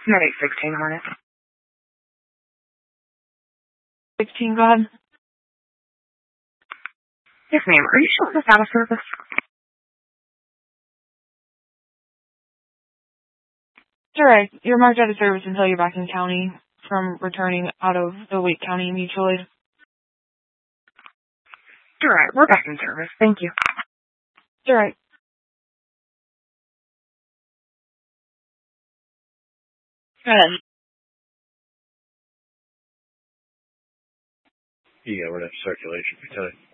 Med 816 Hornet. 16, go ahead. Yes, ma'am. Are you showing us out of service? It's alright. You're marked out of service until you're back in county from returning out of the Wake County Mutual Aid. You're right. We're back in service. Thank you. It's alright. Go ahead. Yeah, we're in circulation.